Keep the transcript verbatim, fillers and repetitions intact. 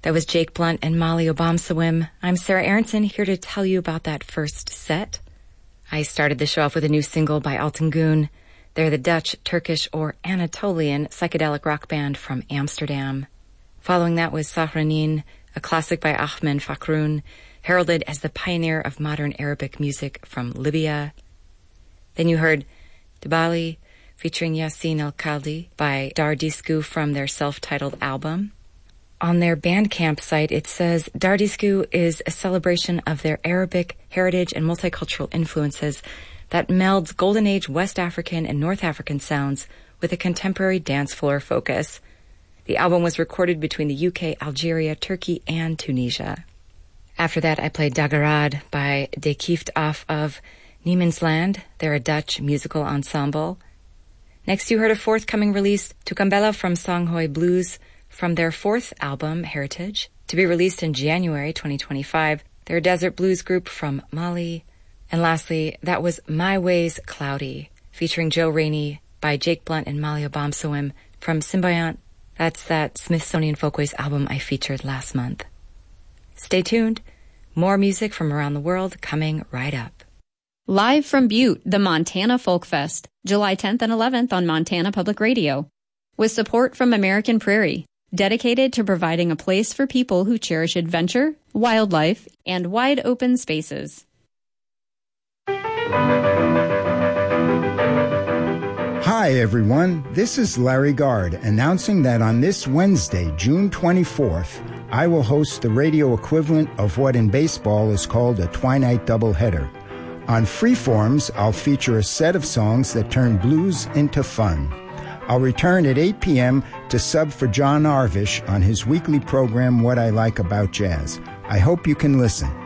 That was Jake Blunt and Molly Obamsawim. I'm Sarah Aronson, here to tell you about that first set. I started the show off with a new single by Altengoon. They're the Dutch, Turkish, or Anatolian psychedelic rock band from Amsterdam. Following that was Sahranin, a classic by Ahmed Fakhroun, heralded as the pioneer of modern Arabic music from Libya. Then you heard Dibali, featuring Yasin El-Khaldi by Dardisku from their self-titled album. On their Bandcamp site, it says, Dardisku is a celebration of their Arabic heritage and multicultural influences that melds Golden Age West African and North African sounds with a contemporary dance floor focus. The album was recorded between the U K, Algeria, Turkey, and Tunisia. After that, I played Dagerad by De Kieft off of Nieman's Land. They're a Dutch musical ensemble. Next, you heard a forthcoming release, Tukambela from Songhoy Blues, from their fourth album, Heritage, to be released in January twenty twenty-five. They're a desert blues group from Mali. And lastly, that was My Ways Cloudy, featuring Joe Rainey by Jake Blunt and Molly Obamsawim from Symbiont. That's that Smithsonian Folkways album I featured last month. Stay tuned. More music from around the world coming right up. Live from Butte, the Montana Folk Fest, July tenth and eleventh on Montana Public Radio. With support from American Prairie, dedicated to providing a place for people who cherish adventure, wildlife, and wide-open spaces. Hi, everyone. This is Larry Gard announcing that on this Wednesday, June twenty-fourth, I will host the radio equivalent of what in baseball is called a twilight doubleheader. On Freeforms, I'll feature a set of songs that turn blues into fun. I'll return at eight p.m. to sub for John Arvish on his weekly program, What I Like About Jazz. I hope you can listen.